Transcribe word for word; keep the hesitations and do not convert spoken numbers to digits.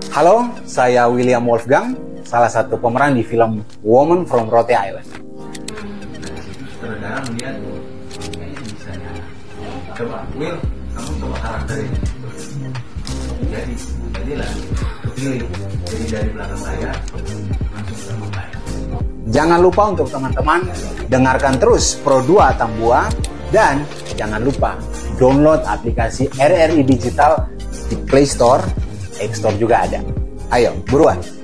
Halo, saya William Wolfgang, salah satu pemeran di film Woman from Rote Island. Saudara melihat kayaknya bisa ya. Coba, Will, kamu coba karakterin. Jadi, jadilah kepilih. Jadi dari belakang layar langsung ke belakang layar. Jangan lupa untuk teman-teman dengarkan terus Pro dua Tambua dan jangan lupa download aplikasi R R I Digital di Play Store, App Store juga ada. Ayo, buruan!